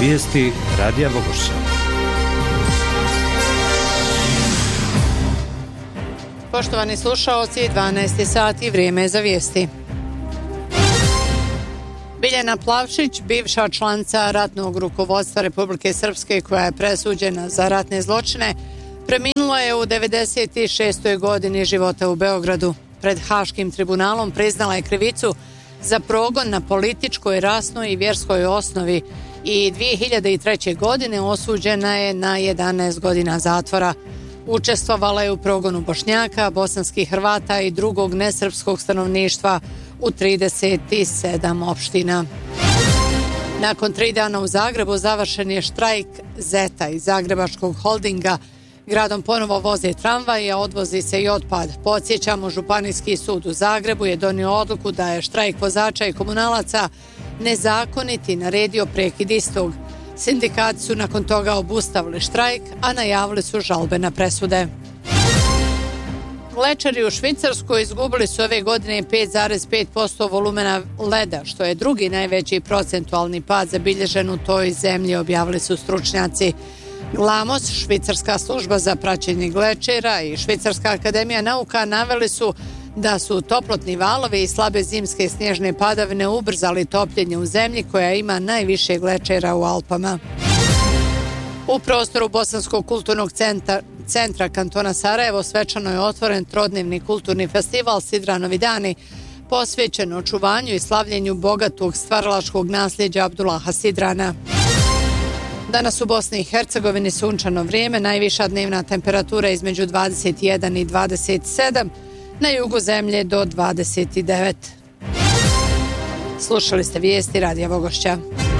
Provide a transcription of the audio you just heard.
Vijesti Radija Vogošća. Poštovani slušaoci, 12 sati, vrijeme je za vijesti. Biljana Plavšić, bivša članica ratnog rukovodstva Republike Srpske koja je presuđena za ratne zločine, preminula je u 96. godini života u Beogradu. Pred Haškim tribunalom priznala je krivicu za progon na političkoj, rasnoj i vjerskoj osnovi i 2003. godine osuđena je na 11 godina zatvora. Učestvovala je u progonu Bošnjaka, bosanskih Hrvata i drugog nesrpskog stanovništva u 37 opština. Nakon 3 dana u Zagrebu završen je štrajk Zeta iz Zagrebačkog holdinga. Gradom ponovo voze tramvaj, a odvozi se i otpad. Podsjećamo, Županijski sud u Zagrebu je donio odluku da je štrajk vozača i komunalaca nezakonit i naredio prekid istog. Sindikati su nakon toga obustavili štrajk, a najavili su žalbe na presude. Glečeri u Švicarskoj izgubili su ove godine 5,5% volumena leda, što je drugi najveći procentualni pad zabilježen u toj zemlji, objavili su stručnjaci. GLAMOS, švicarska služba za praćenje glečera i Švicarska akademija nauka naveli su da su toplotni valovi i slabe zimske snježne padavine ubrzali topljenje u zemlji koja ima najviše glečera u Alpama. U prostoru Bosanskog kulturnog centra kantona Sarajevo svečano je otvoren trodnevni kulturni festival Sidranovi dani, posvećen očuvanju i slavljenju bogatog stvaralačkog nasljeđa Abdullaha Sidrana. Danas u Bosni i Hercegovini sunčano vrijeme, najviša dnevna temperatura između 21 i 27, na jugu zemlje do 29. Slušali ste vijesti Radija Vogošća.